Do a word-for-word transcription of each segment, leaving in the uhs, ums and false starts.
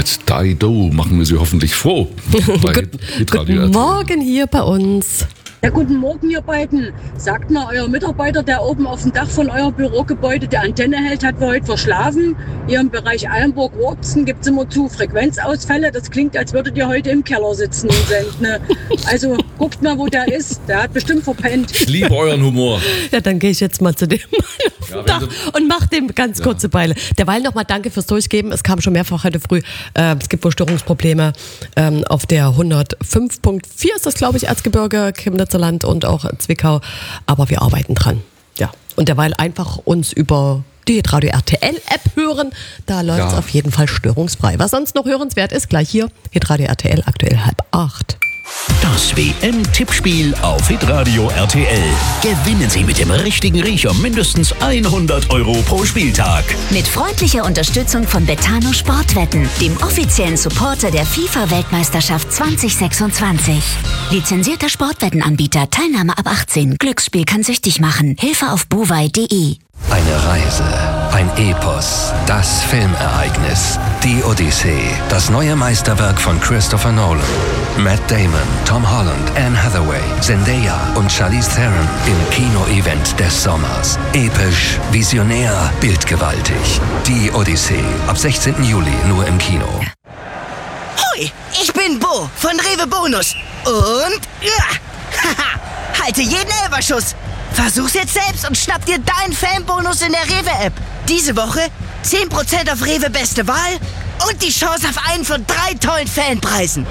mit Dido machen wir Sie hoffentlich froh. Bei Gut, Hitradio guten R T L. Morgen hier bei uns. Ja, guten Morgen, ihr beiden. Sagt mal, euer Mitarbeiter, der oben auf dem Dach von eurem Bürogebäude die Antenne hält, hat wohl heute verschlafen. Hier im Bereich Eilenburg-Worpsen gibt es immer zu Frequenzausfälle. Das klingt, als würdet ihr heute im Keller sitzen und senden. Ne? Also guckt mal, wo der ist. Der hat bestimmt verpennt. Ich liebe euren Humor. Ja, dann gehe ich jetzt mal zu dem auf dem Ja, Dach wenn und mache dem ganz Ja. kurze Beile. Derweil nochmal danke fürs Durchgeben. Es kam schon mehrfach heute früh. Äh, es gibt wohl Störungsprobleme ähm, auf der hundertfünf Komma vier ist das, glaube ich, Erzgebirge, Chemnitzer Land und auch Zwickau. Aber wir arbeiten dran. Ja. Und derweil einfach uns über die Hitradio R T L App hören. Da läuft es Ja. auf jeden Fall störungsfrei. Was sonst noch hörenswert ist, gleich hier. Hitradio R T L, aktuell halb acht. Das W M-Tippspiel auf Hitradio R T L. Gewinnen Sie mit dem richtigen Riecher mindestens hundert Euro pro Spieltag. Mit freundlicher Unterstützung von Betano Sportwetten, dem offiziellen Supporter der FIFA-Weltmeisterschaft zwanzig sechsundzwanzig. Lizenzierter Sportwettenanbieter, Teilnahme ab achtzehn. Glücksspiel kann süchtig machen. Hilfe auf bovai punkt de. Eine Reise, ein Epos, das Filmereignis. Die Odyssee, das neue Meisterwerk von Christopher Nolan. Matt Damon, Tom Holland, Anne Hathaway, Zendaya und Charlize Theron im Kino-Event des Sommers. Episch, visionär, bildgewaltig. Die Odyssee, ab sechzehnten Juli nur im Kino. Hoi, ich bin Bo von Rewe Bonus. Und ja, haha, halte jeden Elberschuss. Versuch's jetzt selbst und schnapp dir deinen Fanbonus in der Rewe-App. Diese Woche zehn Prozent auf Rewe Beste Wahl und die Chance auf einen von drei tollen Fanpreisen.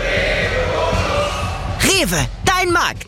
Rewe, dein Markt.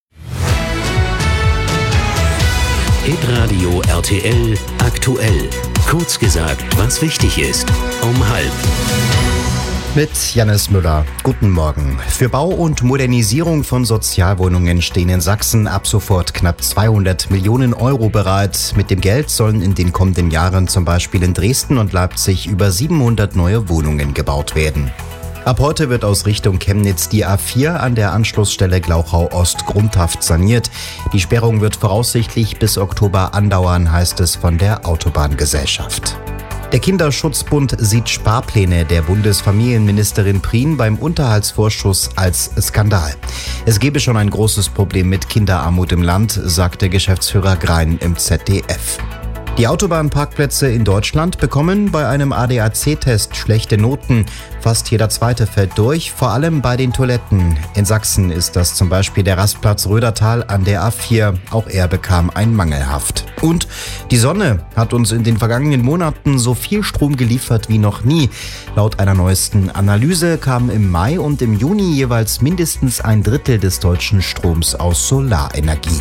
Hitradio R T L aktuell. Kurz gesagt, was wichtig ist. Um halb. Mit Jannis Müller. Guten Morgen. Für Bau und Modernisierung von Sozialwohnungen stehen in Sachsen ab sofort knapp zweihundert Millionen Euro bereit. Mit dem Geld sollen in den kommenden Jahren zum Beispiel in Dresden und Leipzig über siebenhundert neue Wohnungen gebaut werden. Ab heute wird aus Richtung Chemnitz die A vier an der Anschlussstelle Glauchau Ost grundhaft saniert. Die Sperrung wird voraussichtlich bis Oktober andauern, heißt es von der Autobahngesellschaft. Der Kinderschutzbund sieht Sparpläne der Bundesfamilienministerin Prien beim Unterhaltsvorschuss als Skandal. Es gebe schon ein großes Problem mit Kinderarmut im Land, sagte Geschäftsführer Grein im Z D F. Die Autobahnparkplätze in Deutschland bekommen bei einem A D A C-Test schlechte Noten. Fast jeder zweite fällt durch, vor allem bei den Toiletten. In Sachsen ist das zum Beispiel der Rastplatz Rödertal an der A vier. Auch er bekam ein Mangelhaft. Und die Sonne hat uns in den vergangenen Monaten so viel Strom geliefert wie noch nie. Laut einer neuesten Analyse kam im Mai und im Juni jeweils mindestens ein Drittel des deutschen Stroms aus Solarenergie.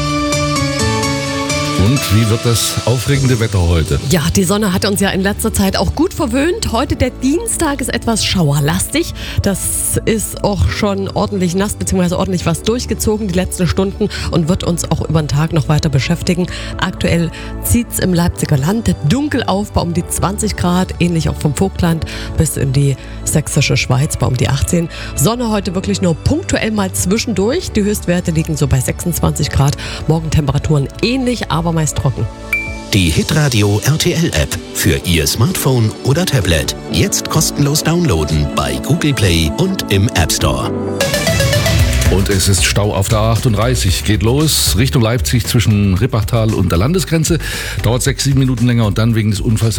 Und wie wird das aufregende Wetter heute? Ja, die Sonne hat uns ja in letzter Zeit auch gut verwöhnt. Heute der Dienstag ist etwas schauerlastig. Das ist auch schon ordentlich nass bzw. ordentlich was durchgezogen die letzten Stunden und wird uns auch über den Tag noch weiter beschäftigen. Aktuell zieht es im Leipziger Land dunkel auf bei um die zwanzig Grad, ähnlich auch vom Vogtland bis in die sächsische Schweiz bei um die achtzehn. Sonne heute wirklich nur punktuell mal zwischendurch. Die Höchstwerte liegen so bei sechsundzwanzig Grad. Morgentemperaturen ähnlich, aber meist trocken. Die Hitradio R T L App für Ihr Smartphone oder Tablet. Jetzt kostenlos downloaden bei Google Play und im App Store. Und es ist Stau auf der A achtunddreißig. Geht los Richtung Leipzig zwischen Rippachtal und der Landesgrenze. Dauert sechs, sieben Minuten länger und dann wegen des Unfalls